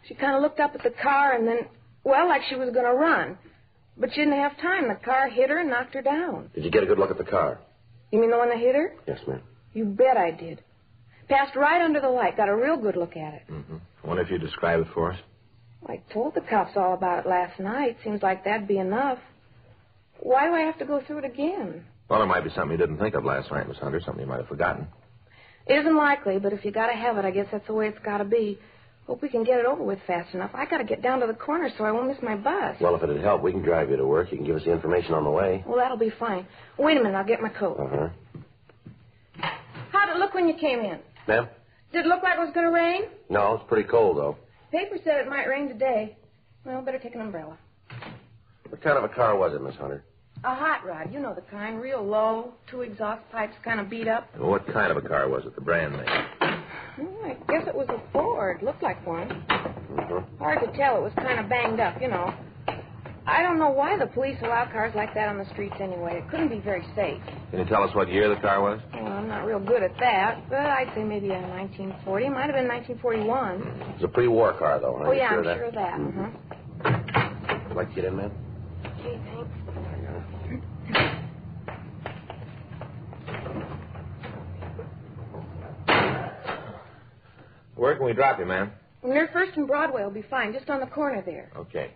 She kind of looked up at the car and then, well, like she was going to run. But she didn't have time. The car hit her and knocked her down. Did you get a good look at the car? You mean the one that hit her? Yes, ma'am. You bet I did. Passed right under the light. Got a real good look at it. Mm-hmm. I wonder if you'd describe it for us. Well, I told the cops all about it last night. Seems like that'd be enough. Why do I have to go through it again? Well, there might be something you didn't think of last night, Miss Hunter, something you might have forgotten. It isn't likely, but if you got to have it, I guess that's the way it's got to be. Hope we can get it over with fast enough. I got to get down to the corner so I won't miss my bus. Well, if it'd help, we can drive you to work. You can give us the information on the way. Well, that'll be fine. Wait a minute, I'll get my coat. Uh-huh. How'd it look when you came in? Ma'am? Did it look like it was going to rain? No, it's pretty cold, though. Paper said it might rain today. Well, better take an umbrella. What kind of a car was it, Miss Hunter? A hot rod. You know the kind. Real low. 2 exhaust pipes kind of beat up. Well, what kind of a car was it, the brand name? I guess it was a Ford. Looked like one. Mm-hmm. Hard to tell. It was kind of banged up, you know. I don't know why the police allow cars like that on the streets anyway. It couldn't be very safe. Can you tell us what year the car was? Well, I'm not real good at that, but I'd say maybe a 1940. Might have been 1941. It was a pre-war car, though. Oh, yeah, I'm sure of that. Mm-hmm. Like to get in, ma'am? Okay, thanks. Where can we drop you, ma'am? Near First and Broadway will be fine, just on the corner there. Okay.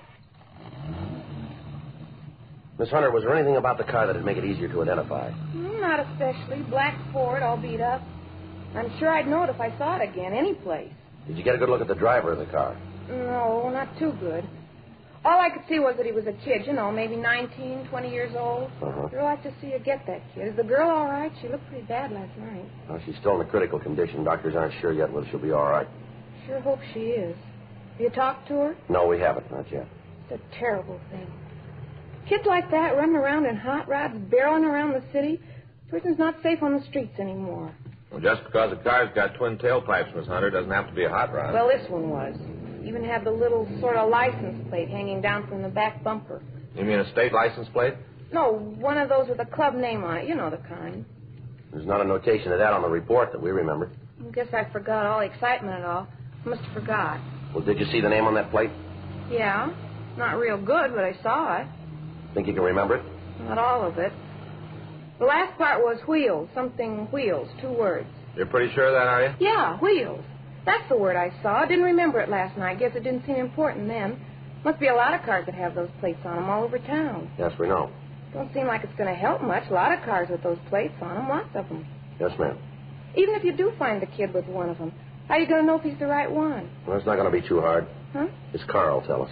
Miss Hunter, was there anything about the car that'd make it easier to identify? Not especially. Black Ford, all beat up. I'm sure I'd know it if I saw it again, any place. Did you get a good look at the driver of the car? No, not too good. All I could see was that he was a kid, you know, maybe 19, 20 years old. Uh-huh. Sure like to see you get that kid. Is the girl all right? She looked pretty bad last night. Well, she's still in a critical condition. Doctors aren't sure yet whether she'll be all right. Sure hope she is. Have you talked to her? No, we haven't. Not yet. It's a terrible thing. Kids like that running around in hot rods, barreling around the city. A person's not safe on the streets anymore. Well, just because a car's got twin tailpipes, Miss Hunter, doesn't have to be a hot rod. Well, this one was. Even had the little sort of license plate hanging down from the back bumper. You mean a state license plate? No, one of those with a club name on it. You know the kind. There's not a notation of that on the report that we remember. I guess I forgot all the excitement and all. Must have forgot. Well, did you see the name on that plate? Yeah. Not real good, but I saw it. Think you can remember it? Not all of it. The last part was wheels. Something wheels. 2 words. You're pretty sure of that, are you? Yeah, wheels. That's the word I saw. Didn't remember it last night. Guess it didn't seem important then. Must be a lot of cars that have those plates on them all over town. Yes, we know. Don't seem like it's going to help much. A lot of cars with those plates on them. Lots of them. Yes, ma'am. Even if you do find the kid with one of them, how are you going to know if he's the right one? Well, it's not going to be too hard. Huh? His car will tell us.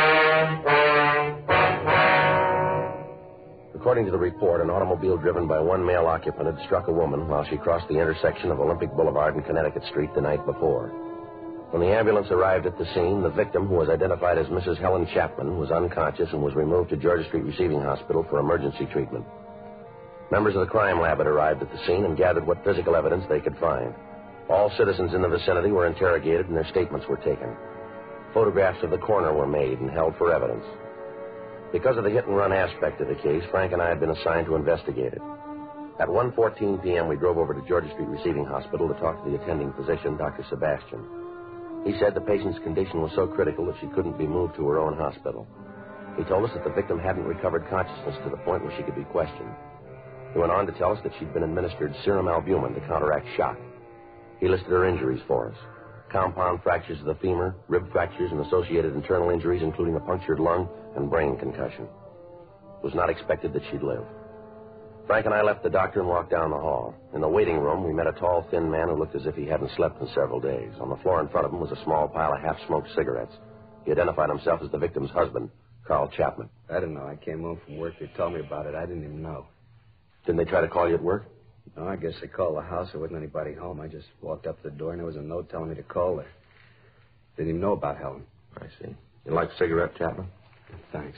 According to the report, an automobile driven by one male occupant had struck a woman while she crossed the intersection of Olympic Boulevard and Connecticut Street the night before. When the ambulance arrived at the scene, the victim, who was identified as Mrs. Helen Chapman, was unconscious and was removed to Georgia Street Receiving Hospital for emergency treatment. Members of the crime lab had arrived at the scene and gathered what physical evidence they could find. All citizens in the vicinity were interrogated and their statements were taken. Photographs of the coroner were made and held for evidence. Because of the hit-and-run aspect of the case, Frank and I had been assigned to investigate it. At 1:14 p.m., we drove over to Georgia Street Receiving Hospital to talk to the attending physician, Dr. Sebastian. He said the patient's condition was so critical that she couldn't be moved to her own hospital. He told us that the victim hadn't recovered consciousness to the point where she could be questioned. He went on to tell us that she'd been administered serum albumin to counteract shock. He listed her injuries for us. Compound fractures of the femur, rib fractures, and associated internal injuries, including a punctured lung and brain concussion. It was not expected that she'd live. Frank and I left the doctor and walked down the hall. In the waiting room, we met a tall, thin man who looked as if he hadn't slept in several days. On the floor in front of him was a small pile of half-smoked cigarettes. He identified himself as the victim's husband, Carl Chapman. I didn't know. I came home from work. They told me about it. I didn't even know. Didn't they try to call you at work? No, I guess they called the house. There wasn't anybody home. I just walked up to the door, and there was a note telling me to call her. Didn't even know about Helen. I see. You like a cigarette, Chapman? Thanks.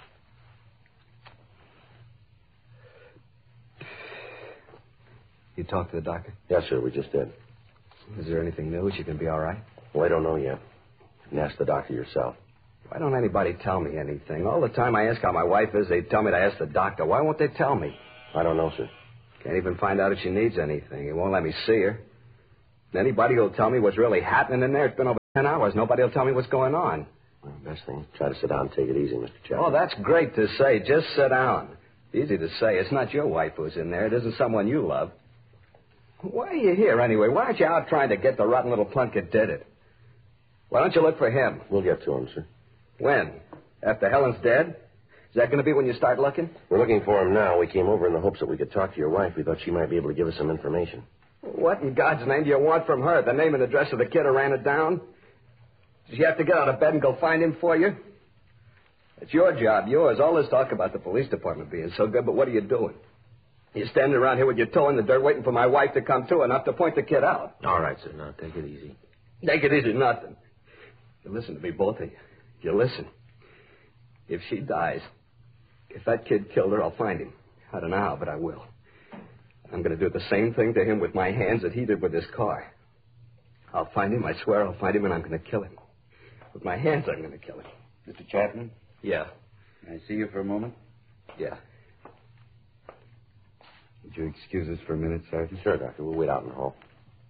You talked to the doctor? Yes, sir, we just did. Is there anything new? She can be all right? Well, I don't know yet. You can ask the doctor yourself. Why don't anybody tell me anything? All the time I ask how my wife is, they tell me to ask the doctor. Why won't they tell me? I don't know, sir. Can't even find out if she needs anything. He won't let me see her. Anybody who'll tell me what's really happening in there, it's been over 10 hours. Nobody will tell me what's going on. Well, best thing, try to sit down and take it easy, Mr. Chapman. Oh, that's great to say. Just sit down. Easy to say. It's not your wife who's in there. It isn't someone you love. Why are you here, anyway? Why aren't you out trying to get the rotten little punk that did it? Why don't you look for him? We'll get to him, sir. When? After Helen's dead? Is that going to be when you start looking? We're looking for him now. We came over in the hopes that we could talk to your wife. We thought she might be able to give us some information. What in God's name do you want from her? The name and address of the kid who ran it down? Does she have to get out of bed and go find him for you? It's your job, yours. All this talk about the police department being so good, but what are you doing? You're standing around here with your toe in the dirt waiting for my wife to come to enough to point the kid out. All right, sir. Now, take it easy. Take it easy, nothing. You listen to me, both of you. You listen. If she dies, if that kid killed her, I'll find him. I don't know how, but I will. I'm going to do the same thing to him with my hands that he did with his car. I'll find him, I swear I'll find him, and I'm going to kill him. With my hands, I'm going to kill him. Mr. Chapman? Yeah. Can I see you for a moment? Yeah. Would you excuse us for a minute, Sergeant? Sure, Doctor. We'll wait out in the hall.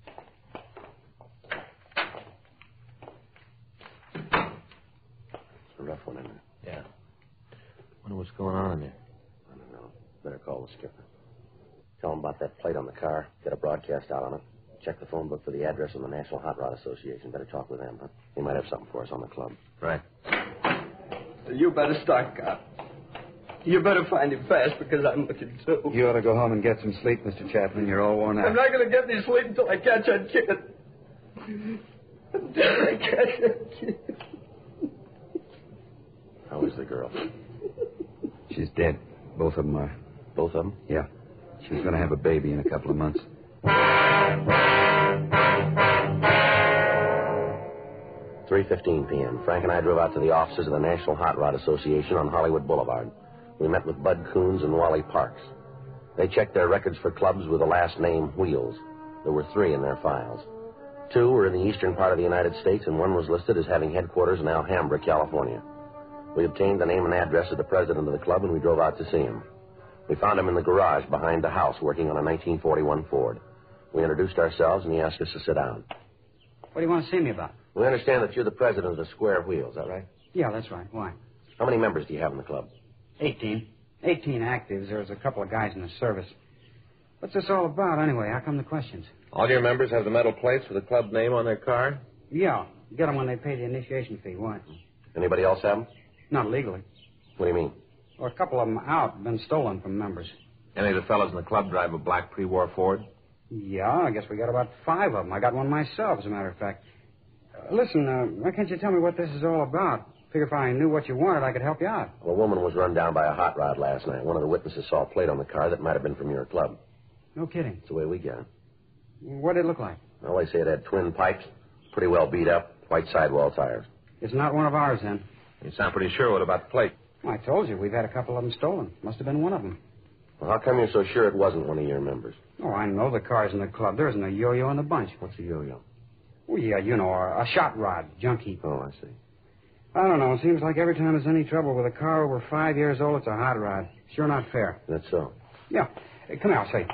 It's a rough one, isn't it? Yeah. Wonder what's going on in there. I don't know. Better call the skipper. Tell him about that plate on the car. Get a broadcast out on it. Check the phone book for the address of the National Hot Rod Association. Better talk with them, huh? They might have something for us on the club. Right. You better start, cop. You better find him fast because I'm looking too. You ought to go home and get some sleep, Mr. Chapman. You're all worn out. I'm not going to get any sleep until I catch that kid. Until I catch that kid. How is the girl? She's dead. Both of them are. Both of them? Yeah. She's going to have a baby in a couple of months. 3:15 p.m. Frank and I drove out to the offices of the National Hot Rod Association on Hollywood Boulevard. We met with Bud Coons and Wally Parks. They checked their records for clubs with the last name Wheels. There were 3 in their files. 2 were in the eastern part of the United States, and 1 was listed as having headquarters in Alhambra, California. We obtained the name and address of the president of the club, and we drove out to see him. We found him in the garage behind the house working on a 1941 Ford. We introduced ourselves, and he asked us to sit down. What do you want to see me about? We understand that you're the president of the Square Wheel, is that right? Yeah, that's right. Why? How many members do you have in the club? 18. 18 actives. There's a couple of guys in the service. What's this all about, anyway? How come the questions? All your members have the metal plates with the club name on their car? Yeah. Get them when they pay the initiation fee. Why? Anybody else have them? Not legally. What do you mean? Well, a couple of them out. Been stolen from members. Any of the fellows in the club drive a black pre-war Ford? Yeah, I guess we got about 5 of them. I got one myself, as a matter of fact. Listen, why can't you tell me what this is all about? Figure if I knew what you wanted, I could help you out. Well, a woman was run down by a hot rod last night. One of the witnesses saw a plate on the car that might have been from your club. No kidding. That's the way we get it. What did it look like? Well, they say it had twin pipes, pretty well beat up, white sidewall tires. It's not one of ours, then. You sound pretty sure. What about the plate? I told you, we've had a couple of them stolen. Must have been one of them. Well, how come you're so sure it wasn't one of your members? Oh, I know the cars in the club. There isn't a yo-yo in the bunch. What's a yo-yo? Well, yeah, you know, a shot rod, junk heap. Oh, I see. I don't know. It seems like every time there's any trouble with a car over 5 years old, it's a hot rod. Sure not fair. That's so. Yeah. Hey, come here, I'll show you.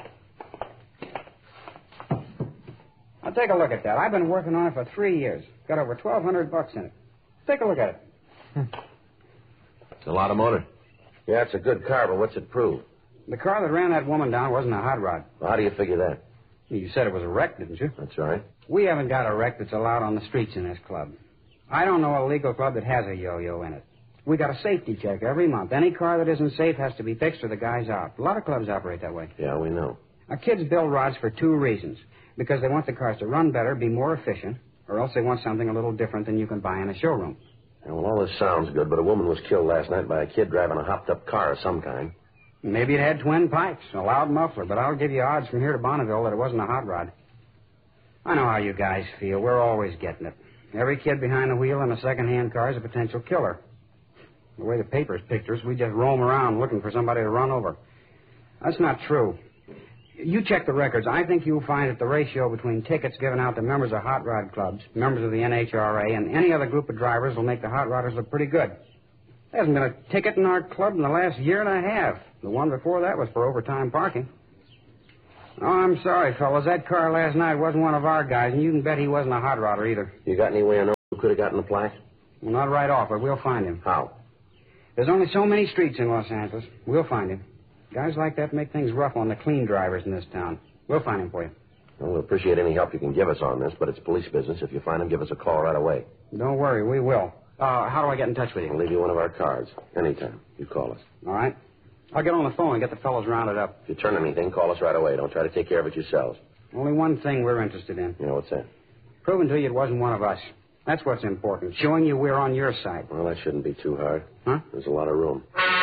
Now, take a look at that. I've been working on it for 3 years. Got over $1,200 in it. Take a look at it. It's a lot of motor. Yeah, it's a good car, but what's it prove? The car that ran that woman down wasn't a hot rod. Well, how do you figure that? You said it was a wreck, didn't you? That's right. We haven't got a wreck that's allowed on the streets in this club. I don't know a legal club that has a yo-yo in it. We got a safety check every month. Any car that isn't safe has to be fixed or the guy's out. A lot of clubs operate that way. Yeah, we know. Our kids build rods for 2 reasons. Because they want the cars to run better, be more efficient, or else they want something a little different than you can buy in a showroom. Yeah, well, all this sounds good, but a woman was killed last night by a kid driving a hopped-up car of some kind. Maybe it had twin pipes, a loud muffler, but I'll give you odds from here to Bonneville that it wasn't a hot rod. I know how you guys feel. We're always getting it. Every kid behind the wheel in a second-hand car is a potential killer. The way the papers picture us, we just roam around looking for somebody to run over. That's not true. You check the records. I think you'll find that the ratio between tickets given out to members of hot rod clubs, members of the NHRA, and any other group of drivers will make the hot rodders look pretty good. There hasn't been a ticket in our club in the last year and a half. The one before that was for overtime parking. Oh, I'm sorry, fellas. That car last night wasn't one of our guys, and you can bet he wasn't a hot rodder either. You got any way of knowing Who could have gotten the plaque? Well, not right off, but we'll find him. How? There's only so many streets in Los Angeles. We'll find him. Guys like that make things rough on the clean drivers in this town. We'll find him for you. Well, we'll appreciate any help you can give us on this, but it's police business. If you find him, give us a call right away. Don't worry, we will. How do I get in touch with We'll you? leave you one of our cards. Anytime. You call us. All right. I'll get on the phone and get the fellows rounded up. If you turn anything, call us right away. Don't try to take care of it yourselves. Only one thing we're interested in. You know what's that? Proving to you it wasn't one of us. That's what's important. Showing you we're on your side. Well, that shouldn't be too hard. Huh? There's a lot of room.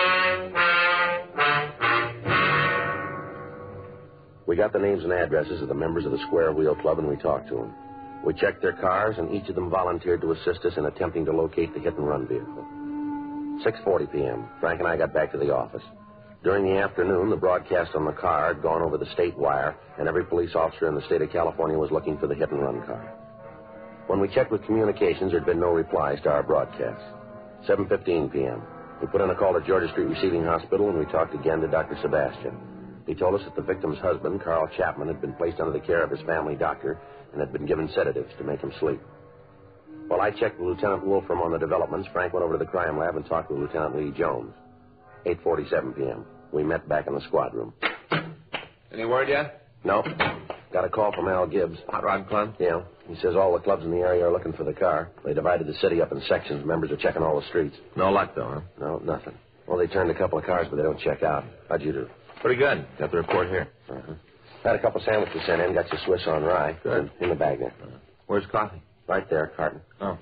We got the names and addresses of the members of the Square Wheel Club, and we talked to them. We checked their cars, and each of them volunteered to assist us in attempting to locate the hit-and-run vehicle. 6:40 p.m., Frank and I got back to the office. During the afternoon, the broadcast on the car had gone over the state wire, and every police officer in the state of California was looking for the hit-and-run car. When we checked with communications, there had been no replies to our broadcast. 7:15 p.m., we put in a call to Georgia Street Receiving Hospital, and we talked again to Dr. Sebastian. He told us that the victim's husband, Carl Chapman, had been placed under the care of his family doctor and had been given sedatives to make him sleep. While I checked with Lieutenant Wolfram on the developments, Frank went over to the crime lab and talked with Lieutenant Lee Jones. 8:47 p.m., we met back in the squad room. Any word yet? No. Got a call from Al Gibbs. Hot Rod Club? Yeah. He says all the clubs in the area are looking for the car. They divided the city up in sections. Members are checking all the streets. No luck, though, huh? No, nothing. Well, they turned a couple of cars, but they don't check out. How'd you do? Pretty good. Got the report here. Uh-huh. Had a couple sandwiches sent in. Got your Swiss on rye. Good. In the bag there. Where's coffee? Right there, carton. Oh.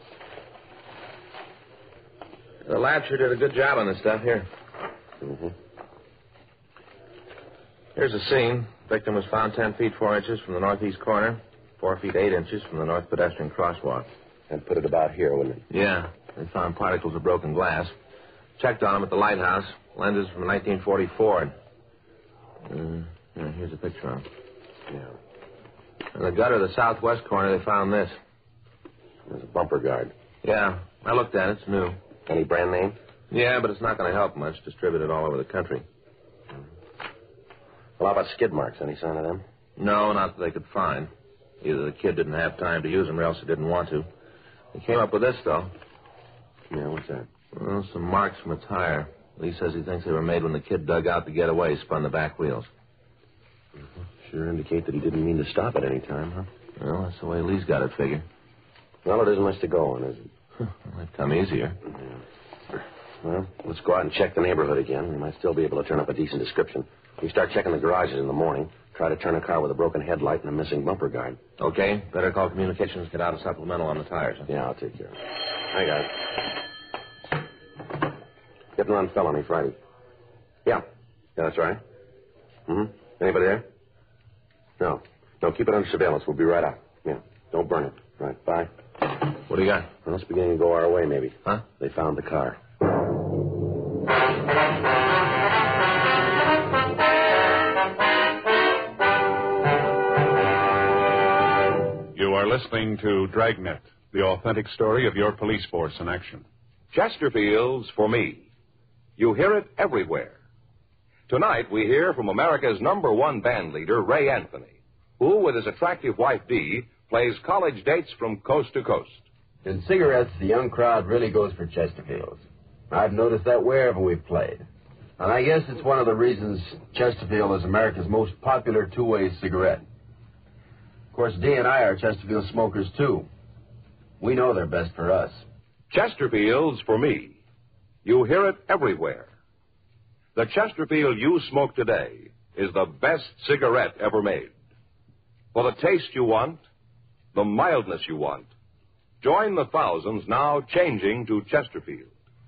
The lab sure did a good job on this stuff. Here. Mm-hmm. Here's the scene. Victim was found 10 feet 4 inches from the northeast corner, 4 feet 8 inches from the north pedestrian crosswalk. And put it about here, wouldn't it? Yeah. They found particles of broken glass. Checked on him at the lighthouse. Lenses from a 1940 Ford. Here's a picture of him. Yeah. In the gutter of the southwest corner, they found this. There's a bumper guard. Yeah. I looked at it. It's new. Any brand name? Yeah, but it's not going to help much. Distributed all over the country. Well, how about skid marks? Any sign of them? No, not that they could find. Either the kid didn't have time to use them or else he didn't want to. They came up with this, though. Yeah, what's that? Well, some marks from a tire. Lee says he thinks they were made when the kid dug out to get away, spun the back wheels. Sure indicate that he didn't mean to stop at any time, huh? Well, that's the way Lee's got it figured. Well, it isn't much to go on, is it? It might come easier. Yeah. Well, let's go out and check the neighborhood again. We might still be able to turn up a decent description. We start checking the garages in the morning. Try to turn a car with a broken headlight and a missing bumper guard. Okay. Better call communications, get out a supplemental on the tires. Huh? Yeah, I'll take care of it. I got it. Hit and run felony Friday. Yeah. Yeah, that's right. Mm-hmm. Anybody there? No. No, keep it under surveillance. We'll be right out. Yeah. Don't burn it. Right. Bye. What do you got? Well, it's beginning to go our way, maybe. Huh? They found the car. You are listening to Dragnet, the authentic story of your police force in action. Chesterfield's For Me. You hear it everywhere. Tonight, we hear from America's #1 band leader, Ray Anthony, who, with his attractive wife, Dee, plays college dates from coast to coast. In cigarettes, the young crowd really goes for Chesterfields. I've noticed that wherever we've played. And I guess it's one of the reasons Chesterfield is America's most popular two-way cigarette. Of course, Dee and I are Chesterfield smokers, too. We know they're best for us. Chesterfield's For Me. You hear it everywhere. The Chesterfield you smoke today is the best cigarette ever made. For the taste you want, the mildness you want, join the thousands now changing to Chesterfield.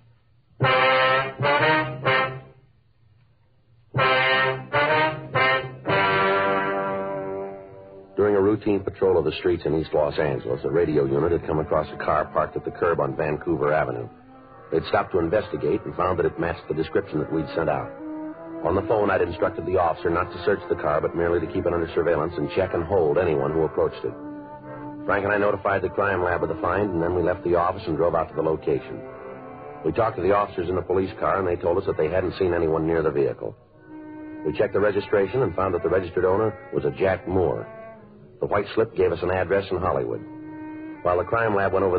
During a routine patrol of the streets in East Los Angeles, a radio unit had come across a car parked at the curb on Vancouver Avenue. They'd stopped to investigate and found that it matched the description that we'd sent out. On the phone, I'd instructed the officer not to search the car, but merely to keep it under surveillance and check and hold anyone who approached it. Frank and I notified the crime lab of the find, and then we left the office and drove out to the location. We talked to the officers in the police car, and they told us that they hadn't seen anyone near the vehicle. We checked the registration and found that the registered owner was a Jack Moore. The white slip gave us an address in Hollywood. While the crime lab went over